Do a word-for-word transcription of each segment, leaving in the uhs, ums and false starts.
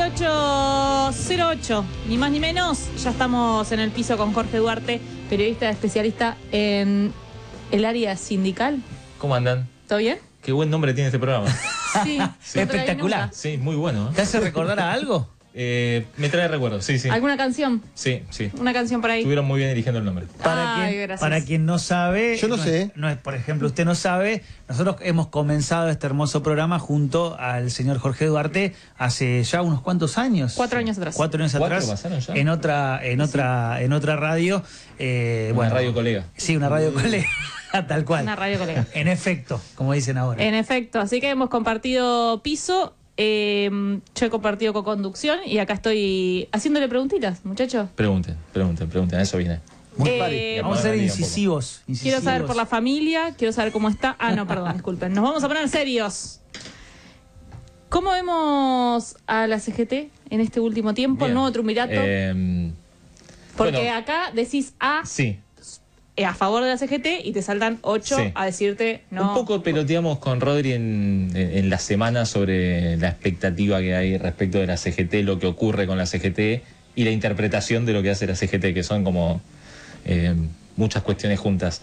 dieciocho cero ocho, ni más ni menos. Ya estamos en el piso con Jorge Duarte, periodista especialista en el área sindical. ¿Cómo andan? ¿Todo bien? Qué buen nombre tiene este programa. Sí, Sí. Espectacular. Sí, muy bueno. ¿eh? ¿Te hace recordar a algo? Eh, me trae recuerdos, sí, sí. ¿Alguna canción? Sí, sí. Una canción por ahí. Estuvieron muy bien eligiendo el nombre. Para, Ay, quien, gracias. para quien no sabe, Yo no es- sé. no es, por ejemplo, usted no sabe, nosotros hemos comenzado este hermoso programa junto al señor Jorge Duarte hace ya unos cuantos años. Cuatro años atrás. Cuatro años ¿Cuatro atrás. pasaron ya? En otra, en otra, en otra radio. eh, Una bueno, radio colega. Sí, una radio colega, tal cual. Una radio colega. En efecto, como dicen ahora. En efecto, así que hemos compartido piso. Eh, yo he compartido co-conducción y acá estoy haciéndole preguntitas, muchachos. Pregunten, pregunten, pregunten. A eso viene. Muy eh, pari. Vamos a ser Diga un poco. incisivos, Quiero incisivos. saber por la familia, quiero saber cómo está. Ah, no, perdón, disculpen. Nos vamos a poner serios. ¿Cómo vemos a la C G T en este último tiempo, el Bien. nuevo triunvirato? Eh, Porque bueno. acá decís A sí. eh, a favor de la C G T y te saltan ocho Sí. a decirte no. Un poco peloteamos con Rodri en, en, en la semana sobre la expectativa que hay respecto de la C G T, lo que ocurre con la C G T y la interpretación de lo que hace la C G T, que son como eh, muchas cuestiones juntas.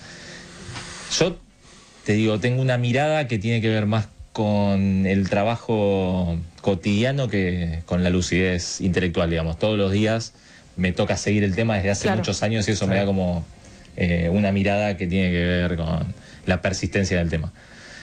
Yo te digo, tengo una mirada que tiene que ver más con el trabajo cotidiano que con la lucidez intelectual, digamos. Todos los días me toca seguir el tema desde hace Claro. muchos años y eso me da como eh, una mirada que tiene que ver con la persistencia del tema.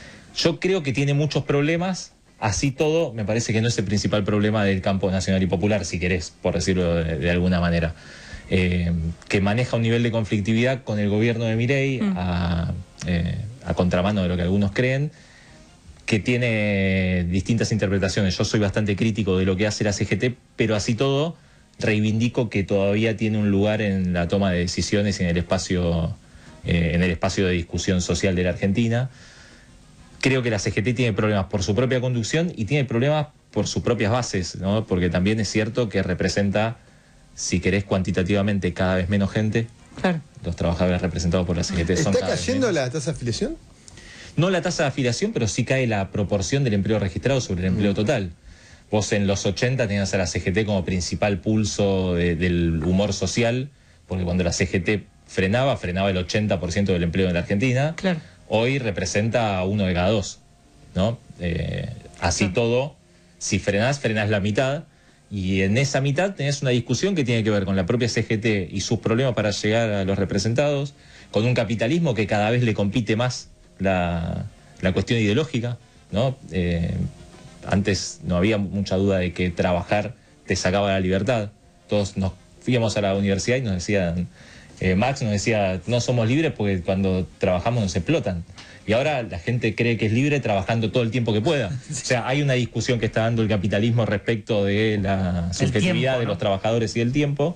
Yo creo que tiene muchos problemas, así todo, me parece que no es el principal problema del campo nacional y popular, si querés, por decirlo de, de alguna manera. Eh, que maneja un nivel de conflictividad con el gobierno de Milei Mm. a, eh, a contramano de lo que algunos creen, que tiene distintas interpretaciones. Yo soy bastante crítico de lo que hace la C G T, pero así todo reivindico que todavía tiene un lugar en la toma de decisiones y en el espacio, eh, en el espacio de discusión social de la Argentina. Creo que la C G T tiene problemas por su propia conducción y tiene problemas por sus propias bases, ¿no? Porque también es cierto que representa, si querés cuantitativamente, cada vez menos gente. Claro. Los trabajadores representados por la C G T son ¿Está cada vez cayendo menos. la tasa de afiliación? No la tasa de afiliación, pero sí cae la proporción del empleo registrado sobre el empleo total. Vos en los ochenta tenías a la C G T como principal pulso de- del humor social, porque cuando la C G T frenaba, frenaba el ochenta por ciento del empleo en la Argentina. Claro. Hoy representa a uno de cada dos, ¿no? Eh, así Claro. todo, si frenás, frenás la mitad, y en esa mitad tenés una discusión que tiene que ver con la propia C G T y sus problemas para llegar a los representados, con un capitalismo que cada vez le compite más la, la cuestión ideológica, ¿no? Eh, antes no había mucha duda de que trabajar te sacaba la libertad. Todos nos fuimos a la universidad y nos decían, eh, Marx nos decía, no somos libres porque cuando trabajamos nos explotan. Y ahora la gente cree que es libre trabajando todo el tiempo que pueda. O sea, hay una discusión que está dando el capitalismo respecto de la subjetividad tiempo, de ¿no? los trabajadores y el tiempo.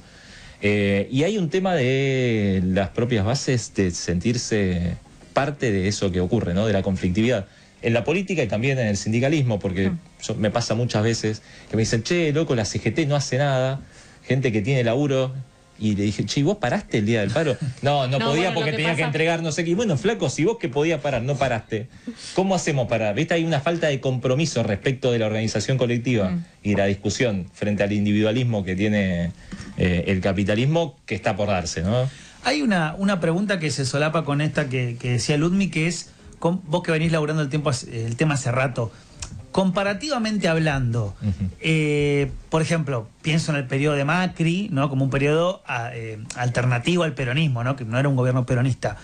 Eh, y hay un tema de las propias bases de sentirse parte de eso que ocurre, ¿no? De la conflictividad. En la política y también en el sindicalismo, porque yo- me pasa muchas veces que me dicen, che, loco, la C G T no hace nada, gente que tiene laburo. Y le dije, che, ¿y vos paraste el día del paro? No, no, No, podía bueno, lo porque que tenía que pasa- entregar no sé qué. Y bueno, flaco, si vos que podías parar, no paraste, ¿cómo hacemos para...? ¿Viste? Hay una falta de compromiso respecto de la organización colectiva Mm. y la discusión frente al individualismo que tiene eh, el capitalismo que está por darse, ¿no? Hay una, una pregunta que se solapa con esta que, que decía Ludmi, que es, con, vos que venís laburando el, tiempo, hace- el tema hace rato, comparativamente hablando, Ujú. eh, por ejemplo, pienso en el periodo de Macri, ¿no? Como un periodo a- eh, alternativo al peronismo, ¿no? Que no era un gobierno peronista.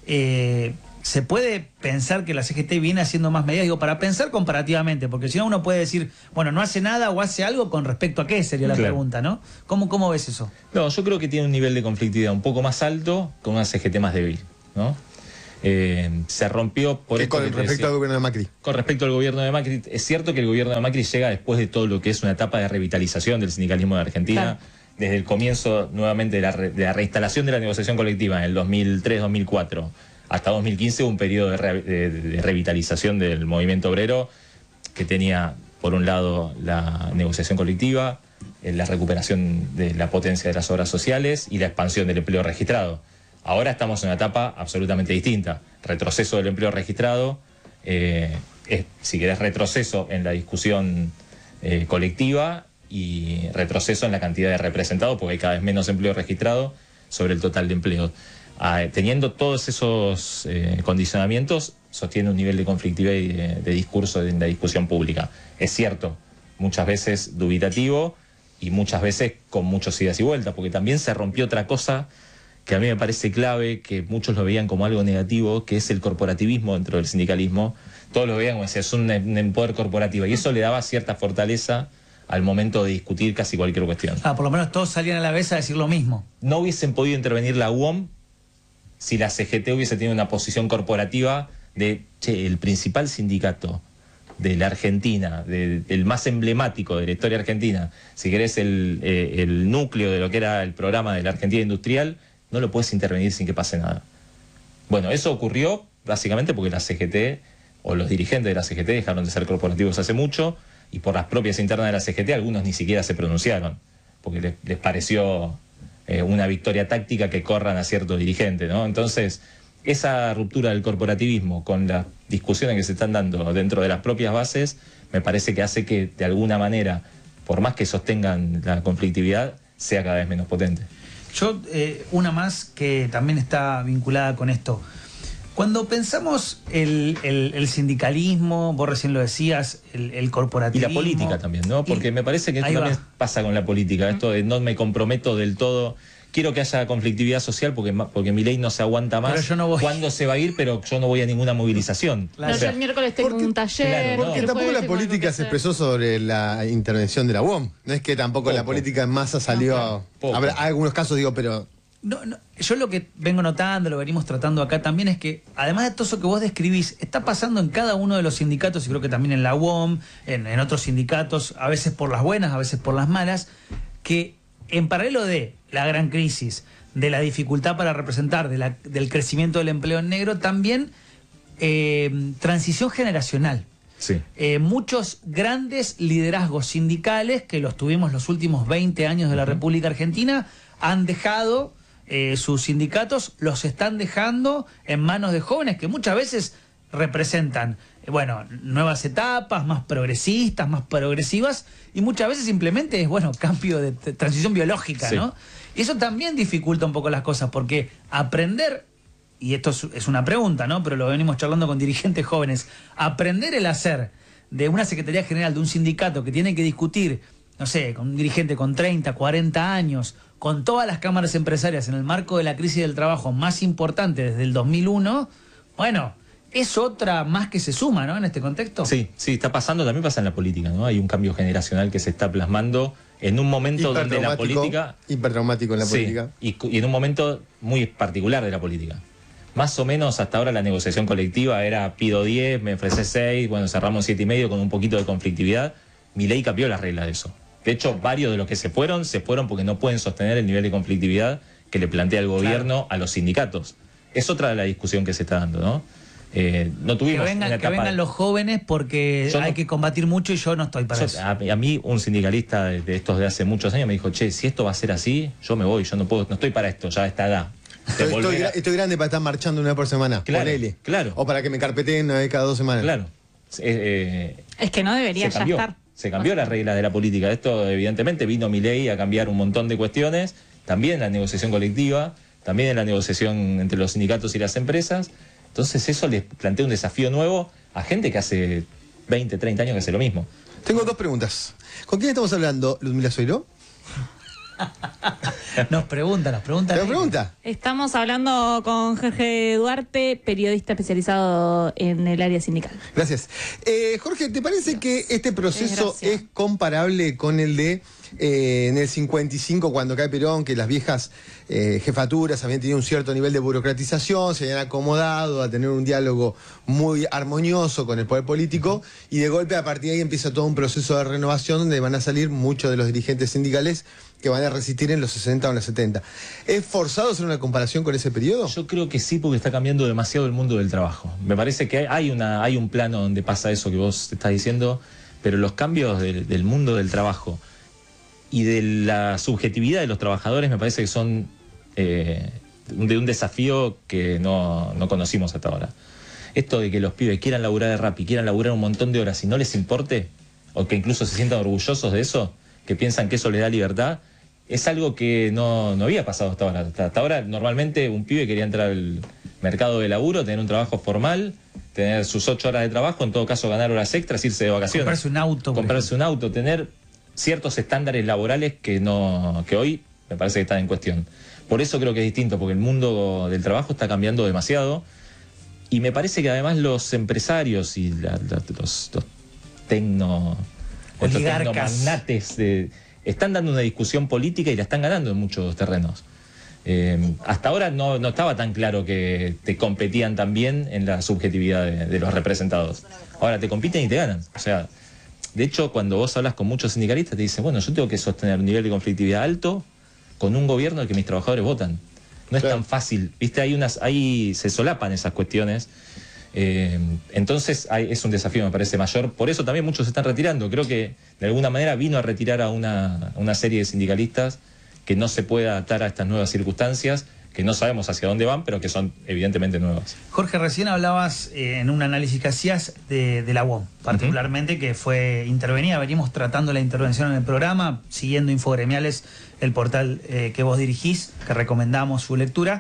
Eh, ¿Se puede pensar que la C G T viene haciendo más medidas? Digo, para pensar comparativamente, porque si no uno puede decir, bueno, no hace nada o hace algo con respecto a qué sería la Claro. pregunta, ¿no? ¿Cómo, cómo ves eso? No, yo creo que tiene un nivel de conflictividad un poco más alto con una C G T más débil, ¿no? Eh, se rompió por ¿Qué esto con que te respecto decía. al gobierno de Macri? Con respecto al gobierno de Macri, es cierto que el gobierno de Macri llega después de todo lo que es una etapa de revitalización del sindicalismo de Argentina, Claro. desde el comienzo nuevamente de la, re- de la reinstalación de la negociación colectiva en el dos mil tres dos mil cuatro hasta dos mil quince, un periodo de, re- de- de revitalización del movimiento obrero que tenía, por un lado, la negociación colectiva, eh, la recuperación de la potencia de las obras sociales y la expansión del empleo registrado. Ahora estamos en una etapa absolutamente distinta. Retroceso del empleo registrado, eh, es, si querés, retroceso en la discusión eh, colectiva y retroceso en la cantidad de representados, porque hay cada vez menos empleo registrado sobre el total de empleo. Ah, teniendo todos esos eh, condicionamientos, sostiene un nivel de conflictividad y de, de discurso en la discusión pública. Es cierto, muchas veces dubitativo y muchas veces con muchos idas y vueltas, porque también se rompió otra cosa que a mí me parece clave, que muchos lo veían como algo negativo, que es el corporativismo dentro del sindicalismo. Todos lo veían como si es un, un poder corporativo, y eso le daba cierta fortaleza al momento de discutir casi cualquier cuestión. Ah, por lo menos todos salían a la vez a decir lo mismo. No hubiesen podido intervenir la U O M si la C G T hubiese tenido una posición corporativa de, che, el principal sindicato de la Argentina, de, del más emblemático de la historia argentina, si querés el, eh, el núcleo de lo que era el programa de la Argentina Industrial, no lo puedes intervenir sin que pase nada. Bueno, eso ocurrió básicamente porque la C G T o los dirigentes de la C G T dejaron de ser corporativos hace mucho, y por las propias internas de la C G T algunos ni siquiera se pronunciaron, porque les, les pareció eh, una victoria táctica que corran a cierto dirigente, ¿no? Entonces, esa ruptura del corporativismo con las discusiones que se están dando dentro de las propias bases, me parece que hace que de alguna manera, por más que sostengan la conflictividad, sea cada vez menos potente. Yo, eh, una más que también está vinculada con esto. Cuando pensamos el, el, el sindicalismo, vos recién lo decías, el, el Y corporativismo... la política también, ¿no? Porque y, me parece que esto también va. pasa con la política, esto de no me comprometo del todo. Quiero que haya conflictividad social porque, porque mi ley no se aguanta más. Pero yo no voy. ¿Cuándo se va a ir? Pero yo no voy a ninguna movilización. Claro. No, O sea, yo el miércoles tengo porque- un taller. claro, Porque el tampoco jueves la tengo algo política que se hacer. expresó sobre la intervención de la U O M. No es que tampoco Poco. la política en masa salió... No, poco. Habrá algunos casos, digo, pero... No, no, yo lo que vengo notando, lo venimos tratando acá también, es que además de todo eso que vos describís, está pasando en cada uno de los sindicatos, y creo que también en la U O M, en, en otros sindicatos, a veces por las buenas, a veces por las malas, que en paralelo de la gran crisis, de la dificultad para representar, de la, del crecimiento del empleo en negro, también eh, transición generacional. sí. Eh, muchos grandes liderazgos sindicales que los tuvimos los últimos veinte años de la República Argentina han dejado eh, sus sindicatos, los están dejando en manos de jóvenes que muchas veces representan, eh, bueno, nuevas etapas, más progresistas, más progresivas, y muchas veces simplemente es, bueno, cambio de, de transición biológica, Sí. ¿no? Y eso también dificulta un poco las cosas, porque aprender, y esto es, es una pregunta, ¿no? Pero lo venimos charlando con dirigentes jóvenes, aprender el hacer de una Secretaría General, de un sindicato que tiene que discutir, no sé, con un dirigente con treinta, cuarenta años, con todas las cámaras empresarias en el marco de la crisis del trabajo más importante desde el dos mil uno, bueno, es otra más que se suma, ¿no? En este contexto. Sí, sí, está pasando, también pasa en la política, ¿no? Hay un cambio generacional que se está plasmando en un momento donde la hipertraumático, política... hipertraumático en la Sí, política. y, cu- y en un momento muy particular de la política. Más o menos hasta ahora la negociación colectiva era pido diez, me ofreces seis, bueno, cerramos siete y medio con un poquito de conflictividad. Mi ley cambió las reglas de eso. De hecho, varios de los que se fueron, se fueron porque no pueden sostener el nivel de conflictividad que le plantea el gobierno a los sindicatos. Es otra de la discusión que se está dando, ¿no? Eh, no Que tuvimos vengan, una que etapa- vengan los jóvenes porque Yo hay no- que combatir mucho y yo no estoy para Yo- eso. a, a mí un sindicalista de, de estos de hace muchos años me dijo, che, si esto va a ser así, yo me voy, yo no puedo, no estoy para esto, ya a esta edad. De Estoy, estoy volver a- gra- estoy grande para estar marchando una vez por semana. Claro, ponele. claro. O para que me carpeteen una vez cada dos semanas. Claro. Eh, eh, Es que no debería se ya cambió, estar. se cambió las reglas de la política. Esto, evidentemente, vino Milei a cambiar un montón de cuestiones, también en la negociación colectiva, también en la negociación entre los sindicatos y las empresas. Entonces, eso les plantea un desafío nuevo a gente que hace veinte, treinta años que hace lo mismo. Tengo dos preguntas. ¿Con quién estamos hablando? ¿Ludmila Soiró? Nos pregunta, nos pregunta. ¿Te pregunta? Estamos hablando con Jorge Duarte, periodista especializado en el área sindical. Gracias. Eh, Jorge, ¿te parece que este proceso Desgracia. es comparable con el de eh, en el cincuenta y cinco, cuando cae Perón, que las viejas eh, jefaturas habían tenido un cierto nivel de burocratización, se habían acomodado a tener un diálogo muy armonioso con el poder político, y de golpe a partir de ahí empieza todo un proceso de renovación donde van a salir muchos de los dirigentes sindicales que van a resistir en los sesenta o en los setenta? ¿Es forzado hacer una comparación con ese periodo? Yo creo que sí, porque está cambiando demasiado el mundo del trabajo. Me parece que hay, una, hay un plano donde pasa eso que vos estás diciendo, pero los cambios del, del mundo del trabajo y de la subjetividad de los trabajadores me parece que son eh, de un desafío que no, no conocimos hasta ahora. Esto de que los pibes quieran laburar de rap y quieran laburar un montón de horas y no les importe, o que incluso se sientan orgullosos de eso, que piensan que eso les da libertad, es algo que no, no había pasado hasta ahora. Hasta, hasta ahora, normalmente, un pibe quería entrar al mercado de laburo, tener un trabajo formal, tener sus ocho horas de trabajo, en todo caso ganar horas extras, irse de vacaciones. Comprarse un auto. Comprarse un auto, tener ciertos estándares laborales que, no, que hoy me parece que están en cuestión. Por eso creo que es distinto, porque el mundo del trabajo está cambiando demasiado. Y me parece que además los empresarios y la, la, los, los tecno, estos tecnomagnates de, están dando una discusión política y la están ganando en muchos terrenos. Eh, hasta ahora no, no estaba tan claro que te competían tan bien en la subjetividad de, de los representados. Ahora te compiten y te ganan. O sea, de hecho, cuando vos hablas con muchos sindicalistas, te dicen, bueno, yo tengo que sostener un nivel de conflictividad alto con un gobierno al que mis trabajadores votan. No es claro. tan fácil, ¿viste? Hay unas, ahí se solapan esas cuestiones. Eh, entonces hay, es un desafío, me parece, mayor. Por eso también muchos se están retirando. Creo que de alguna manera vino a retirar a una, a una serie de sindicalistas que no se puede adaptar a estas nuevas circunstancias, que no sabemos hacia dónde van, pero que son evidentemente nuevas. Jorge, recién hablabas eh, en un análisis que hacías de, de la U O M, particularmente, uh-huh. que fue intervenida. Venimos tratando la intervención en el programa, siguiendo Infogremiales, el portal eh, que vos dirigís, que recomendamos su lectura.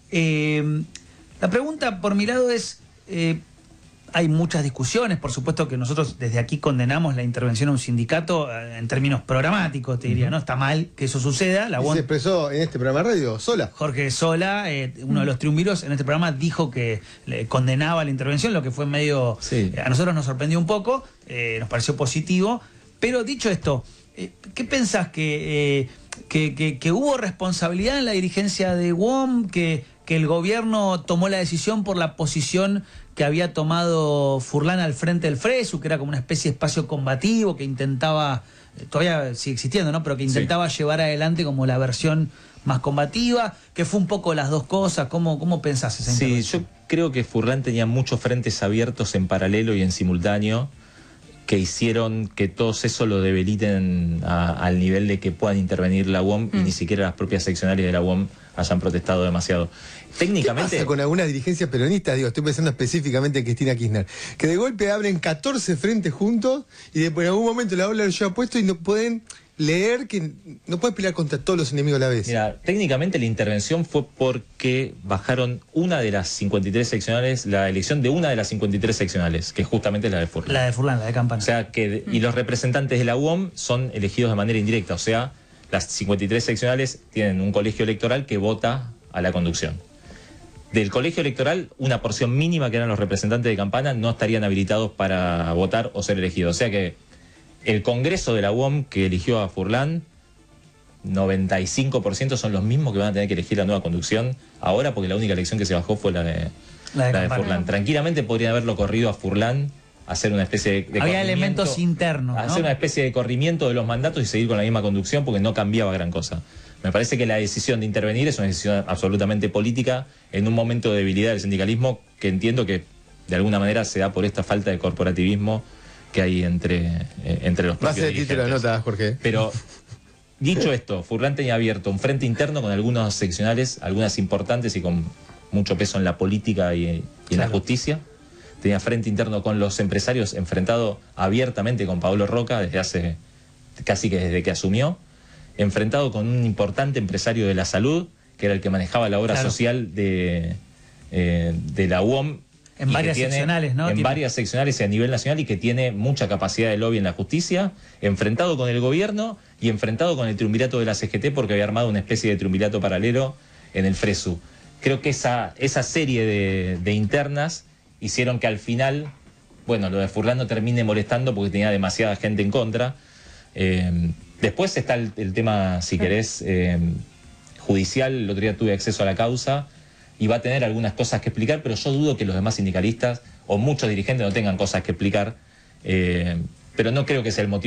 Eh, la pregunta por mi lado es, eh, hay muchas discusiones, por supuesto que nosotros desde aquí condenamos la intervención a un sindicato eh, en términos programáticos, te diría, uh-huh. ¿no? Está mal que eso suceda. La ¿Y se expresó en este programa de radio, Sola? Jorge Sola, eh, uno de los triunviros en este programa, dijo que le condenaba la intervención, lo que fue medio... Sí. Eh, a nosotros nos sorprendió un poco, eh, nos pareció positivo, pero dicho esto, eh, ¿qué pensás que... Eh, Que, que, que hubo responsabilidad en la dirigencia de U O M, que, que el gobierno tomó la decisión por la posición que había tomado Furlan al frente del Fresu, que era como una especie de espacio combativo, que intentaba, todavía sigue existiendo, ¿no? Pero que intentaba sí. llevar adelante como la versión más combativa, que fue un poco las dos cosas. ¿Cómo, cómo pensás esa intervención? Sí, yo creo que Furlan tenía muchos frentes abiertos en paralelo y en simultáneo, que hicieron que todos eso lo debiliten a, al nivel de que puedan intervenir la U O M mm. y ni siquiera las propias seccionales de la U O M hayan protestado demasiado. Técnicamente... ¿Qué pasa con algunas dirigencias peronistas? Digo, estoy pensando específicamente en Cristina Kirchner, que de golpe abren catorce frentes juntos y después en algún momento la ola lo lleva puesto y no pueden leer, que no pueden pelear contra todos los enemigos a la vez. Mira, técnicamente la intervención fue porque bajaron una de las cincuenta y tres seccionales, la elección de una de las cincuenta y tres seccionales, que es justamente la de Furlan. La de Furlan, la de Campana. O sea, que y los representantes de la U O M son elegidos de manera indirecta, o sea, las cincuenta y tres seccionales tienen un colegio electoral que vota a la conducción. Del colegio electoral, una porción mínima que eran los representantes de Campana no estarían habilitados para votar o ser elegidos. O sea que el Congreso de la U O M que eligió a Furlan, noventa y cinco por ciento son los mismos que van a tener que elegir la nueva conducción ahora, porque la única elección que se bajó fue la de, la de, la de Furlan. Tranquilamente podrían haberlo corrido a Furlan, hacer una especie de, de había elementos internos, ¿no? Hacer una especie de corrimiento de los mandatos y seguir con la misma conducción, porque no cambiaba gran cosa. Me parece que la decisión de intervenir es una decisión absolutamente política en un momento de debilidad del sindicalismo, que entiendo que de alguna manera se da por esta falta de corporativismo que hay entre, eh, entre los propios dirigentes. Título de nota, Jorge. Pero, dicho esto, Furlan tenía abierto un frente interno con algunos seccionales, algunas importantes y con mucho peso en la política y, y en claro. la justicia. Tenía frente interno con los empresarios, enfrentado abiertamente con Paolo Roca desde hace, casi que desde que asumió, enfrentado con un importante empresario de la salud, que era el que manejaba la obra claro. social de, eh, de la U O M, en varias tiene, seccionales, ¿no? En Tiene... varias seccionales y a nivel nacional, y que tiene mucha capacidad de lobby en la justicia, enfrentado con el gobierno y enfrentado con el triunvirato de la C G T, porque había armado una especie de triunvirato paralelo en el Fresu. Creo que esa, esa serie de, de internas hicieron que al final, bueno, lo de Furlan no termine molestando porque tenía demasiada gente en contra. Eh, después está el, el tema, si querés, eh, judicial. El otro día tuve acceso a la causa y va a tener algunas cosas que explicar, pero yo dudo que los demás sindicalistas o muchos dirigentes no tengan cosas que explicar, eh, pero no creo que sea el motivo.